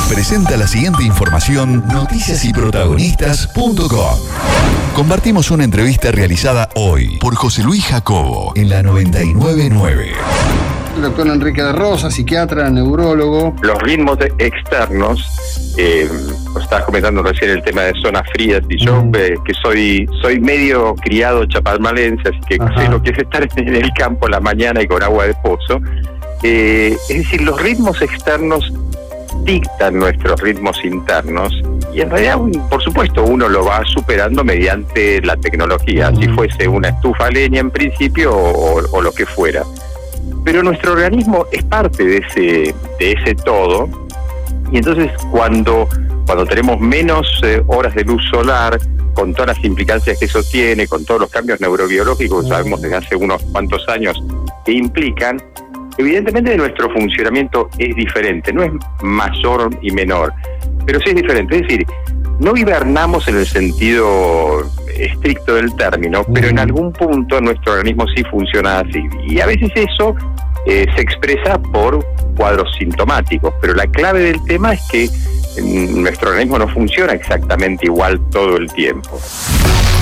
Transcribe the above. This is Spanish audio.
presenta la siguiente información noticiasyprotagonistas.com. Compartimos una entrevista realizada hoy por José Luis Jacobo en la 999. El doctor Enrique de Rosa, psiquiatra, neurólogo. Los ritmos externos, estabas comentando recién el tema de zonas frías, y yo que soy medio criado chapalmalense, así que sé lo que es estar en el campo en la mañana y con agua de pozo. Es decir, los ritmos externos dictan nuestros ritmos internos y en realidad, por supuesto, uno lo va superando mediante la tecnología, si fuese una estufa a leña en principio o lo que fuera. Pero nuestro organismo es parte de ese todo, y entonces cuando tenemos menos horas de luz solar, con todas las implicancias que eso tiene, con todos los cambios neurobiológicos que sabemos desde hace unos cuantos años que implican, evidentemente nuestro funcionamiento es diferente, no es mayor y menor, pero sí es diferente. Es decir, no hibernamos en el sentido estricto del término, pero en algún punto nuestro organismo sí funciona así. Y a veces eso se expresa por cuadros sintomáticos, pero la clave del tema es que nuestro organismo no funciona exactamente igual todo el tiempo.